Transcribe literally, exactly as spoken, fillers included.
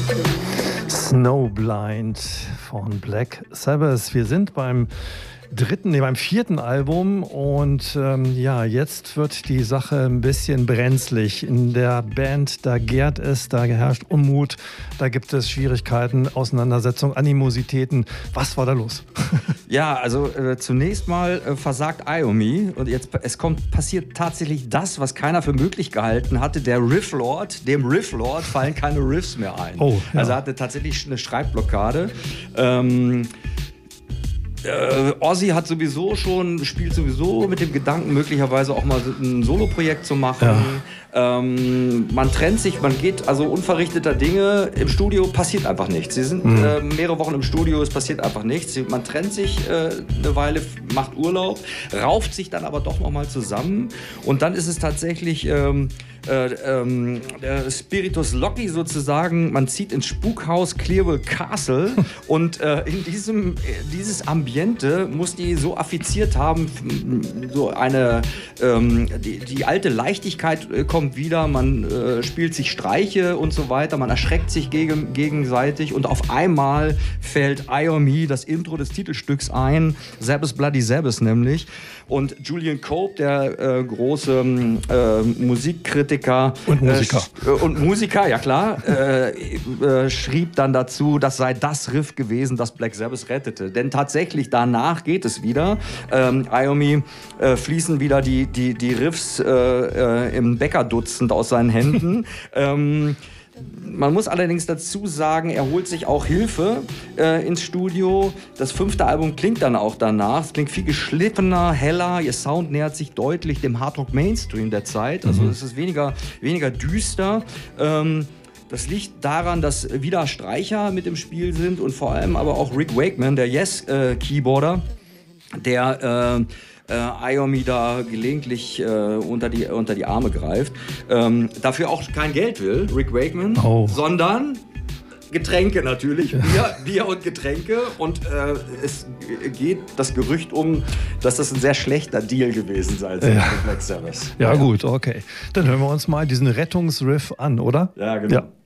Snowblind von Black Sabbath. Wir sind beim dritten, nee, beim vierten Album und ähm, ja, jetzt wird die Sache ein bisschen brenzlig. In der Band, da gärt es, da herrscht Unmut, da gibt es Schwierigkeiten, Auseinandersetzungen, Animositäten. Was war da los? Ja, also äh, zunächst mal äh, versagt Iommi und jetzt es kommt passiert tatsächlich das, was keiner für möglich gehalten hatte. Der Rifflord, dem Rifflord fallen keine Riffs mehr ein. Oh, ja. Also er hatte tatsächlich eine Schreibblockade. Ähm, Äh, Ozzy hat sowieso schon, spielt sowieso mit dem Gedanken, möglicherweise auch mal ein Soloprojekt zu machen. Ja. Ähm, man trennt sich, man geht also unverrichteter Dinge. Im Studio passiert einfach nichts. Sie sind mhm. äh, mehrere Wochen im Studio, es passiert einfach nichts. Man trennt sich äh, eine Weile, macht Urlaub, rauft sich dann aber doch nochmal zusammen. Und dann ist es tatsächlich ähm, äh, ähm, der Spiritus Loci sozusagen. Man zieht ins Spukhaus Clearwell Castle und äh, in diesem dieses Ambiente muss die so affiziert haben, so eine ähm, die, die alte Leichtigkeit äh, kommt wieder, man äh, spielt sich Streiche und so weiter, man erschreckt sich gegen, gegenseitig und auf einmal fällt Iommi, das Intro des Titelstücks ein, Sabbath Bloody Sabbath nämlich. Und Julian Cope, der äh, große äh, Musikkritiker und Musiker, äh, und Musiker, ja klar, äh, äh, schrieb dann dazu, das sei das Riff gewesen, das Black Sabbath rettete. Denn tatsächlich danach geht es wieder. Ähm, Iommi äh, fließen wieder die, die, die Riffs äh, äh, im Bäckerdutzend aus seinen Händen. ähm, Man muss allerdings dazu sagen, er holt sich auch Hilfe äh, ins Studio. Das fünfte Album klingt dann auch danach. Es klingt viel geschliffener, heller. Ihr Sound nähert sich deutlich dem Hardrock Mainstream der Zeit. Also es ist weniger, weniger düster. Ähm, das liegt daran, dass wieder Streicher mit im Spiel sind und vor allem aber auch Rick Wakeman, der Yes-Keyboarder, der äh, Äh, Iommi da gelegentlich äh, unter, die, unter die Arme greift. Ähm, dafür auch kein Geld will, Rick Wakeman, oh. sondern Getränke natürlich, Bier, Bier und Getränke. Und äh, es geht das Gerücht um, dass das ein sehr schlechter Deal gewesen sei als ja. Black Sabbath. Ja, ja gut, okay. Dann hören wir uns mal diesen Rettungsriff an, oder? Ja, genau. Ja.